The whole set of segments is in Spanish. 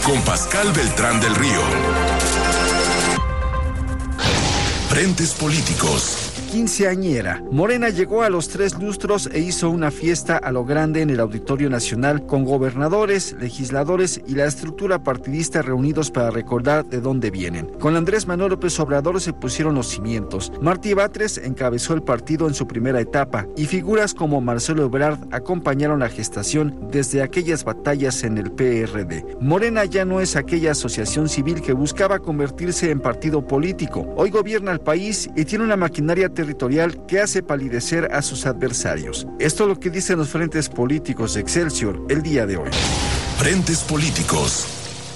con Pascal Beltrán del Río. Frentes políticos. Quinceañera. Morena llegó a los 3 lustros e hizo una fiesta a lo grande en el Auditorio Nacional con gobernadores, legisladores y la estructura partidista reunidos para recordar de dónde vienen. Con Andrés Manuel López Obrador se pusieron los cimientos. Martí Batres encabezó el partido en su primera etapa y figuras como Marcelo Ebrard acompañaron la gestación desde aquellas batallas en el PRD. Morena ya no es aquella asociación civil que buscaba convertirse en partido político. Hoy gobierna el país y tiene una maquinaria territorial que hace palidecer a sus adversarios. Esto es lo que dicen los frentes políticos de Excelsior el día de hoy. Frentes políticos.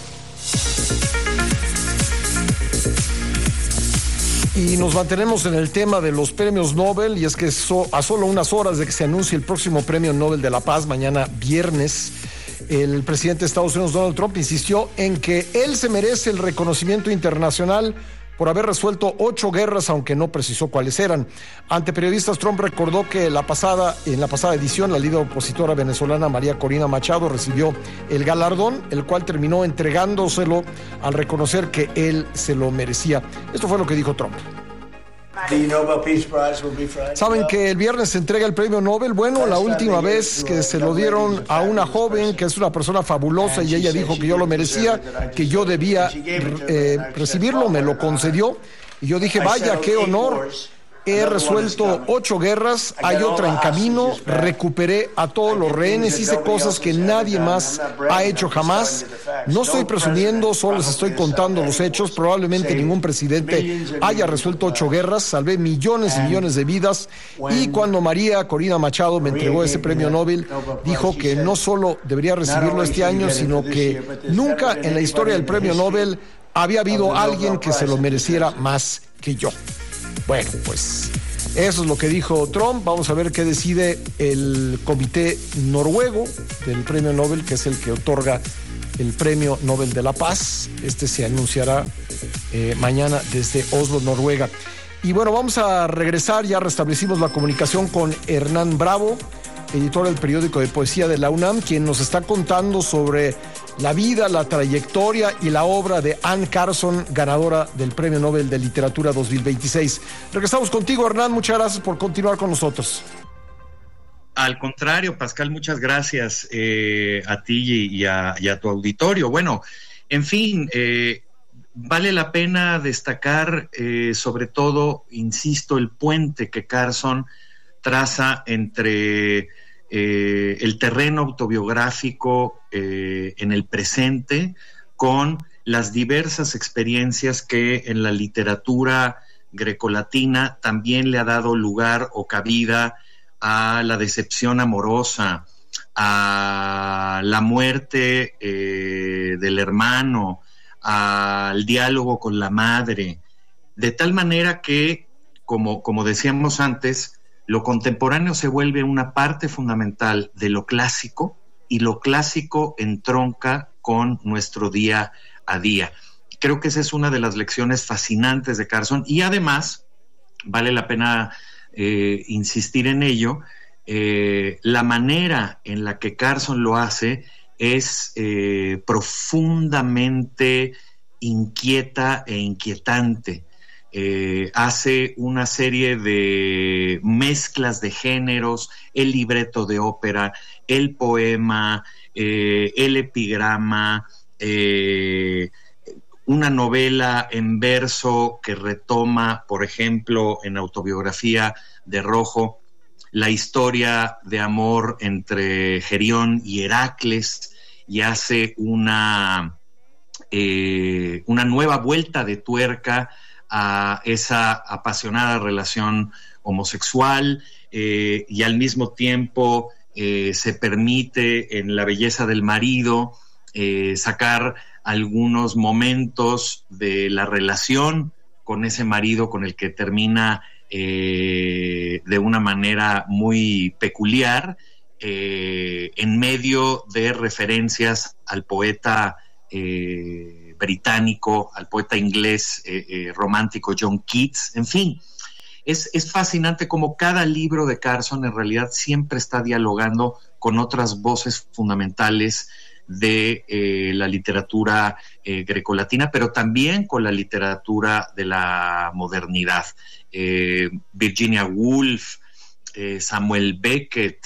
Y nos mantenemos en el tema de los premios Nobel, y es que a solo unas horas de que se anuncie el próximo premio Nobel de la Paz, mañana viernes, el presidente de Estados Unidos, Donald Trump, insistió en que él se merece el reconocimiento internacional por haber resuelto 8 guerras, aunque no precisó cuáles eran. Ante periodistas, Trump recordó que en la pasada edición, la líder opositora venezolana María Corina Machado recibió el galardón, el cual terminó entregándoselo al reconocer que él se lo merecía. Esto fue lo que dijo Trump. ¿Saben que el viernes se entrega el premio Nobel? Bueno, la última vez que se lo dieron a una joven que es una persona fabulosa y ella dijo que yo lo merecía, que yo debía recibirlo, me lo concedió y yo dije, vaya, qué honor. He resuelto 8 guerras, hay otra en camino, recuperé a todos los rehenes, hice cosas que nadie más ha hecho jamás. No estoy presumiendo, solo les estoy contando los hechos. Probablemente ningún presidente haya resuelto 8 guerras, salvé millones y millones de vidas. Y cuando María Corina Machado me entregó ese premio Nobel, dijo que no solo debería recibirlo este año, sino que nunca en la historia del premio Nobel había habido alguien que se lo mereciera más que yo. Bueno, pues eso es lo que dijo Trump. Vamos a ver qué decide el comité noruego del premio Nobel, que es el que otorga el premio Nobel de la Paz. Este se anunciará mañana desde Oslo, Noruega. Y bueno, vamos a regresar, ya restablecimos la comunicación con Hernán Bravo, editor del periódico de poesía de la UNAM, quien nos está contando sobre la vida, la trayectoria y la obra de Anne Carson, ganadora del Premio Nobel de Literatura 2026. Regresamos contigo, Hernán, muchas gracias por continuar con nosotros. Al contrario, Pascal, muchas gracias a ti y a tu auditorio. Bueno, en fin, vale la pena destacar sobre todo, insisto, el puente que Carson traza entre el terreno autobiográfico en el presente con las diversas experiencias que en la literatura grecolatina también le ha dado lugar o cabida a la decepción amorosa, a la muerte del hermano, al diálogo con la madre, de tal manera que, como decíamos antes, lo contemporáneo se vuelve una parte fundamental de lo clásico y lo clásico entronca con nuestro día a día. Creo que esa es una de las lecciones fascinantes de Carson y además, vale la pena insistir en ello, la manera en la que Carson lo hace es profundamente inquieta e inquietante. Hace una serie de mezclas de géneros, el libreto de ópera, el poema, el epigrama, una novela en verso que retoma, por ejemplo, en Autobiografía de Rojo, la historia de amor entre Gerión y Heracles, y hace una nueva vuelta de tuerca a esa apasionada relación homosexual, y al mismo tiempo se permite en La belleza del marido sacar algunos momentos de la relación con ese marido con el que termina de una manera muy peculiar, en medio de referencias al poeta británico, al poeta inglés romántico John Keats. En fin, es fascinante como cada libro de Carson en realidad siempre está dialogando con otras voces fundamentales de la literatura grecolatina, pero también con la literatura de la modernidad. Virginia Woolf, Samuel Beckett,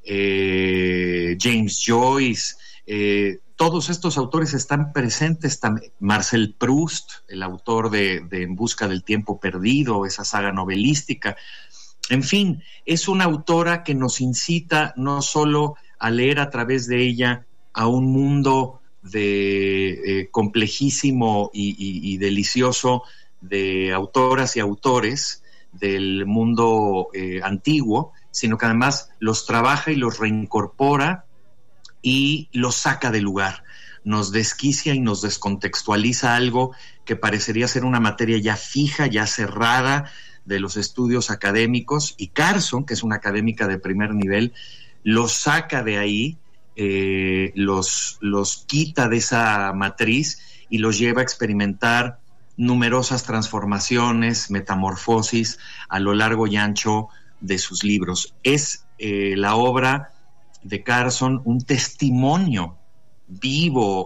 James Joyce, todos estos autores están presentes. Marcel Proust, el autor de En busca del tiempo perdido, esa saga novelística. En fin, es una autora que nos incita no solo a leer a través de ella a un mundo complejísimo y delicioso de autoras y autores del mundo antiguo, sino que además los trabaja y los reincorpora y los saca del lugar. Nos desquicia y nos descontextualiza algo que parecería ser una materia ya fija, ya cerrada de los estudios académicos, y Carson, que es una académica de primer nivel, los saca de ahí, los quita de esa matriz y los lleva a experimentar numerosas transformaciones, metamorfosis a lo largo y ancho de sus libros. Es la obra de Carson un testimonio vivo,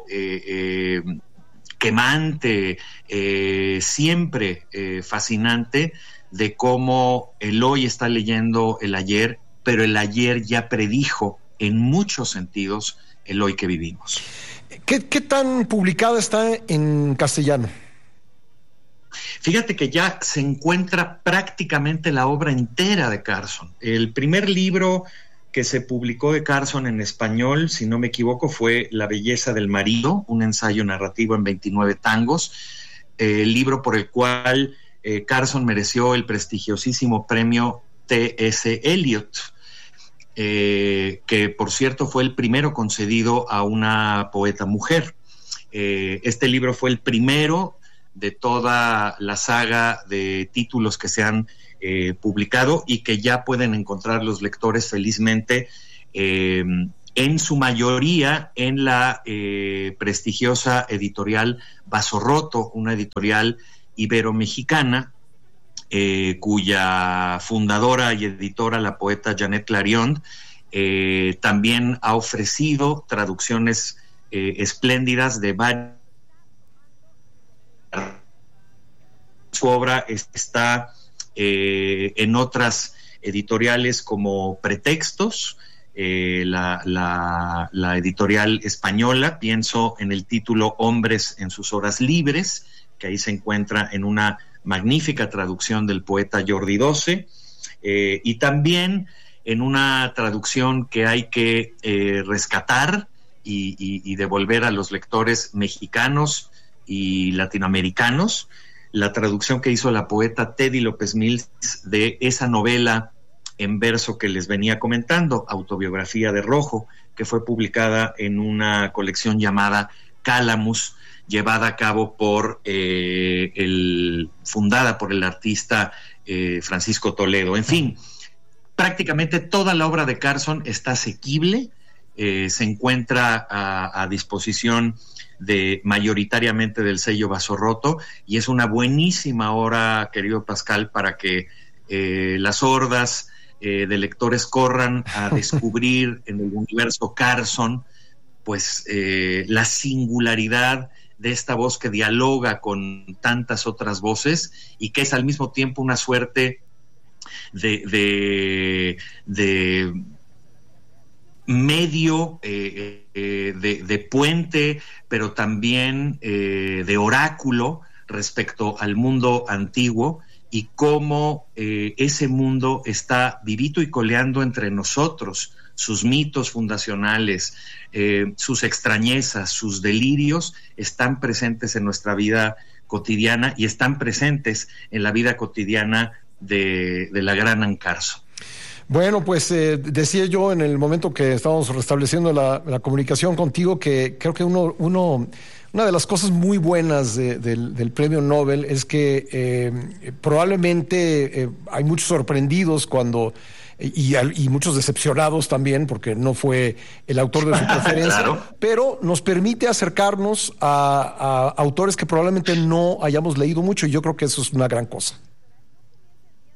quemante, siempre fascinante, de cómo el hoy está leyendo el ayer, pero el ayer ya predijo en muchos sentidos el hoy que vivimos. ¿Qué tan publicada está en castellano? Fíjate que ya se encuentra prácticamente la obra entera de Carson. El primer libro que se publicó de Carson en español, si no me equivoco, fue La belleza del marido, un ensayo narrativo en 29 tangos, el libro por el cual Carson mereció el prestigiosísimo premio T.S. Eliot, que por cierto fue el primero concedido a una poeta mujer. Este libro fue el primero de toda la saga de títulos que se han publicado y que ya pueden encontrar los lectores felizmente, en su mayoría en la prestigiosa editorial Vaso-Roto, una editorial ibero-mexicana, cuya fundadora y editora, la poeta Janet Clarion, también ha ofrecido traducciones espléndidas de varias. Su obra está en otras editoriales como Pretextos, la editorial española. Pienso en el título Hombres en sus horas libres, que ahí se encuentra en una magnífica traducción del poeta Jordi Doce, y también en una traducción que hay que rescatar y devolver a los lectores mexicanos y latinoamericanos, la traducción que hizo la poeta Teddy López Mills de esa novela en verso que les venía comentando, Autobiografía de Rojo, que fue publicada en una colección llamada Cálamus, llevada a cabo por fundada por el artista Francisco Toledo. En fin, prácticamente toda la obra de Carson está asequible, se encuentra a disposición mayoritariamente del sello Vaso-Roto, y es una buenísima hora, querido Pascal, para que las hordas de lectores corran a descubrir en el universo Carson pues la singularidad de esta voz que dialoga con tantas otras voces y que es al mismo tiempo una suerte de medio, de puente, pero también de oráculo respecto al mundo antiguo, y cómo ese mundo está vivito y coleando entre nosotros, sus mitos fundacionales, sus extrañezas, sus delirios están presentes en nuestra vida cotidiana y están presentes en la vida cotidiana de la gran Anne Carson. Bueno, pues decía yo en el momento que estábamos restableciendo la comunicación contigo que creo que una de las cosas muy buenas del premio Nobel es que probablemente hay muchos sorprendidos y muchos decepcionados también, porque no fue el autor de su preferencia, claro, pero nos permite acercarnos a autores que probablemente no hayamos leído mucho, y yo creo que eso es una gran cosa.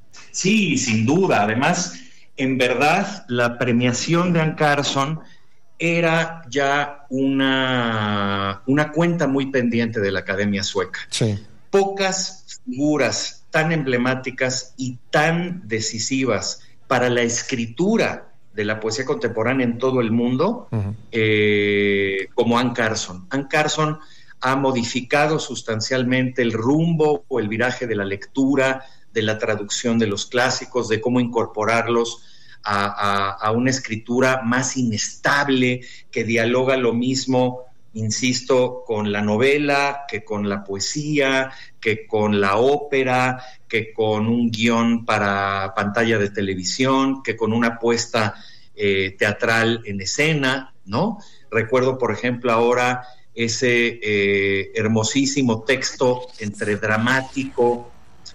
Sí, sin duda. Además, en verdad, la premiación de Anne Carson era ya una cuenta muy pendiente de la Academia Sueca. Sí. Pocas figuras tan emblemáticas y tan decisivas para la escritura de la poesía contemporánea en todo el mundo, como Anne Carson. Anne Carson ha modificado sustancialmente el rumbo o el viraje de la lectura, de la traducción de los clásicos, de cómo incorporarlos a una escritura más inestable, que dialoga lo mismo, insisto, con la novela, que con la poesía, que con la ópera, que con un guión para pantalla de televisión, que con una puesta teatral en escena, ¿no? Recuerdo, por ejemplo, ahora ese hermosísimo texto entre dramático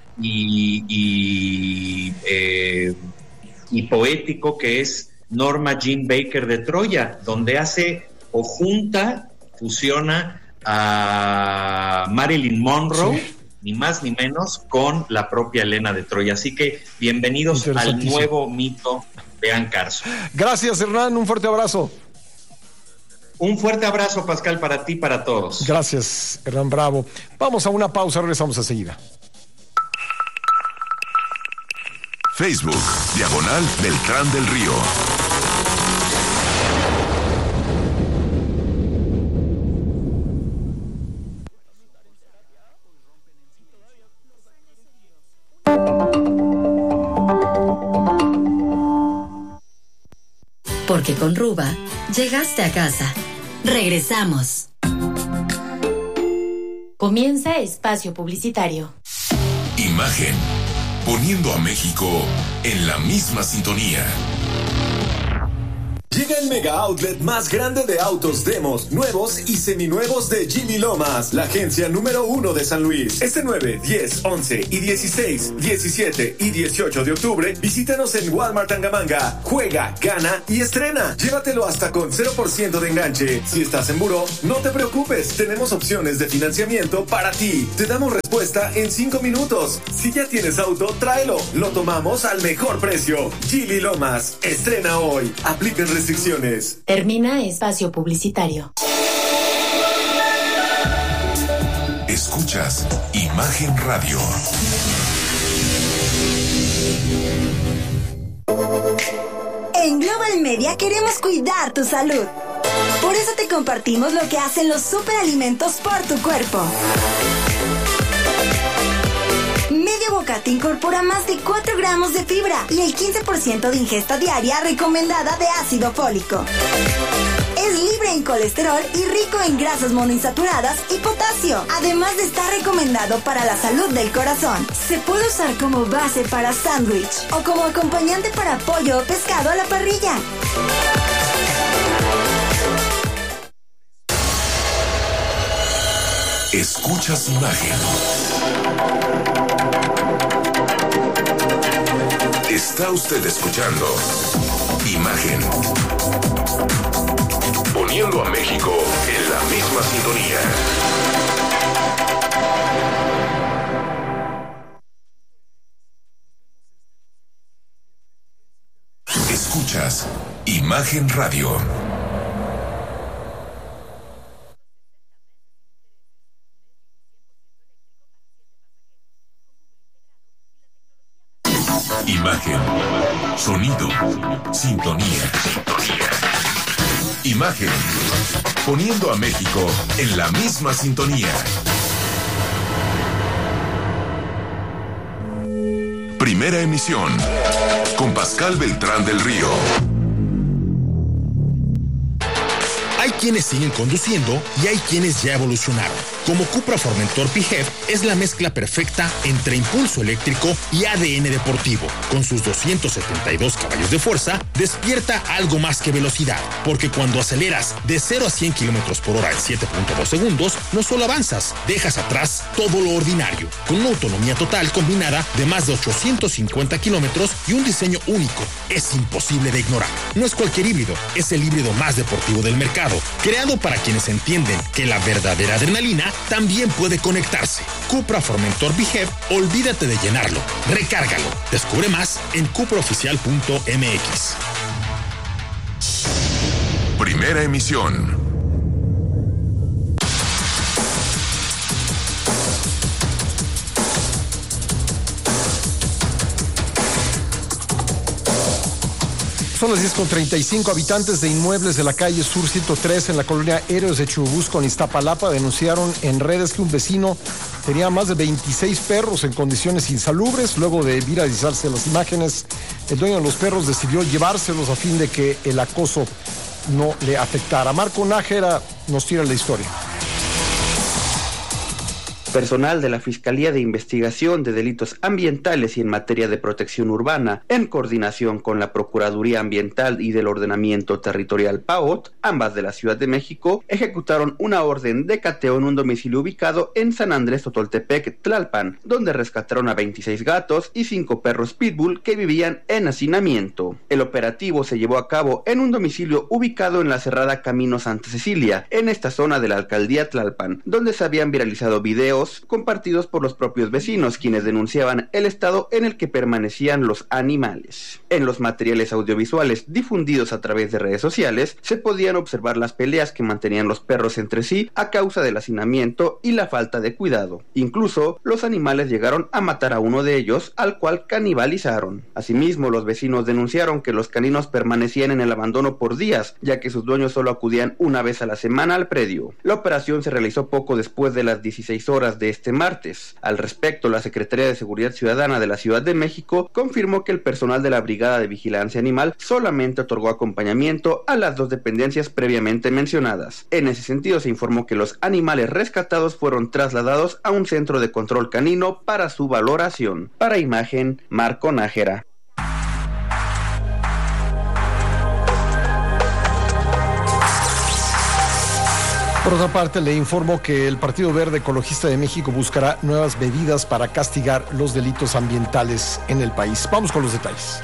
y poético, que es Norma Jean Baker de Troya, donde hace o junta, fusiona a Marilyn Monroe, sí, ni más ni menos, con la propia Helena de Troya. Así que bienvenidos al nuevo mito de Anne Carson. Gracias, Hernán, un fuerte abrazo. Un fuerte abrazo, Pascal, para ti y para todos. Gracias, Hernán Bravo. Vamos a una pausa, regresamos enseguida. Facebook, /Beltrán del Río. Porque con Ruba llegaste a casa. Regresamos. Comienza espacio publicitario. Imagen, poniendo a México en la misma sintonía. Llega el mega outlet más grande de autos demos, nuevos y seminuevos de Jimmy Lomas, la agencia número 1 de San Luis. Este 9, 10, 11 y 16, 17 y 18 de octubre, visítanos en Walmart Tangamanga. Juega, gana y estrena. Llévatelo hasta con 0% de enganche. Si estás en buró, no te preocupes. Tenemos opciones de financiamiento para ti. Te damos respuesta en 5 minutos. Si ya tienes auto, tráelo. Lo tomamos al mejor precio. Jimmy Lomas, estrena hoy. Apliquen restricciones. Termina espacio publicitario. Escuchas Imagen Radio. En Global Media queremos cuidar tu salud. Por eso te compartimos lo que hacen los superalimentos por tu cuerpo. Medio bocata incorpora más de 4 gramos de fibra y el 15% de ingesta diaria recomendada de ácido fólico. Es libre en colesterol y rico en grasas monoinsaturadas y potasio, además de estar recomendado para la salud del corazón. Se puede usar como base para sándwich o como acompañante para pollo o pescado a la parrilla. Escuchas Imagen. Está usted escuchando Imagen. Poniendo a México en la misma sintonía. Escuchas Imagen Radio. Imagen, sonido, sintonía. Imagen, poniendo a México en la misma sintonía. Primera emisión, con Pascal Beltrán del Río. Hay quienes siguen conduciendo y hay quienes ya evolucionaron. Como Cupra Formentor PHEV es la mezcla perfecta entre impulso eléctrico y ADN deportivo. Con sus 272 caballos de fuerza, despierta algo más que velocidad, porque cuando aceleras de 0 a 100 km por hora en 7.2 segundos, no solo avanzas, dejas atrás todo lo ordinario, con una autonomía total combinada de más de 850 kilómetros y un diseño único. Es imposible de ignorar. No es cualquier híbrido, es el híbrido más deportivo del mercado, creado para quienes entienden que la verdadera adrenalina también puede conectarse. Cupra Formentor PHEV, olvídate de llenarlo, recárgalo. Descubre más en cupraoficial.mx. primera emisión. Son las 10:35. Habitantes de inmuebles de la calle Sur 103 en la colonia Héroes de Churubusco, en Iztapalapa, denunciaron en redes que un vecino tenía más de 26 perros en condiciones insalubres. Luego de viralizarse las imágenes, el dueño de los perros decidió llevárselos a fin de que el acoso no le afectara. Marco Nájera nos tira la historia. Personal de la Fiscalía de Investigación de Delitos Ambientales y en materia de protección urbana, en coordinación con la Procuraduría Ambiental y del Ordenamiento Territorial PAOT, ambas de la Ciudad de México, ejecutaron una orden de cateo en un domicilio ubicado en San Andrés Totoltepec, Tlalpan, donde rescataron a 26 gatos y 5 perros pitbull que vivían en hacinamiento. El operativo se llevó a cabo en un domicilio ubicado en la cerrada Camino Santa Cecilia, en esta zona de la alcaldía Tlalpan, donde se habían viralizado videos compartidos por los propios vecinos, quienes denunciaban el estado en el que permanecían los animales. En los materiales audiovisuales difundidos a través de redes sociales, se podían observar las peleas que mantenían los perros entre sí a causa del hacinamiento y la falta de cuidado. Incluso, los animales llegaron a matar a uno de ellos, al cual canibalizaron. Asimismo, los vecinos denunciaron que los caninos permanecían en el abandono por días, ya que sus dueños solo acudían una vez a la semana al predio. La operación se realizó poco después de las 16 horas de este martes. Al respecto, la Secretaría de Seguridad Ciudadana de la Ciudad de México confirmó que el personal de la Brigada de Vigilancia Animal solamente otorgó acompañamiento a las 2 dependencias previamente mencionadas. En ese sentido, se informó que los animales rescatados fueron trasladados a un centro de control canino para su valoración. Para Imagen, Marco Nájera. Por otra parte, le informo que el Partido Verde Ecologista de México buscará nuevas medidas para castigar los delitos ambientales en el país. Vamos con los detalles.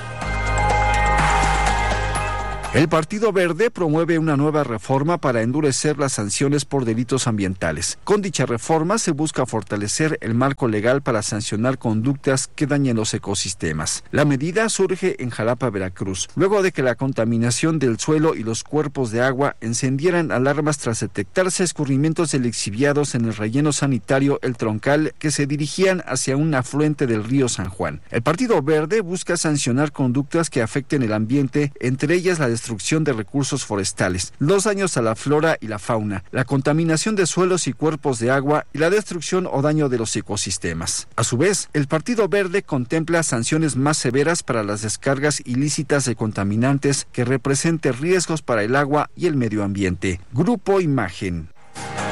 El Partido Verde promueve una nueva reforma para endurecer las sanciones por delitos ambientales. Con dicha reforma se busca fortalecer el marco legal para sancionar conductas que dañen los ecosistemas. La medida surge en Jalapa, Veracruz, luego de que la contaminación del suelo y los cuerpos de agua encendieran alarmas tras detectarse escurrimientos de lixiviados en el relleno sanitario El Troncal que se dirigían hacia un afluente del río San Juan. El Partido Verde busca sancionar conductas que afecten el ambiente, entre ellas la destrucción de recursos forestales, los daños a la flora y la fauna, la contaminación de suelos y cuerpos de agua y la destrucción o daño de los ecosistemas. A su vez, el Partido Verde contempla sanciones más severas para las descargas ilícitas de contaminantes que representen riesgos para el agua y el medio ambiente. Grupo Imagen.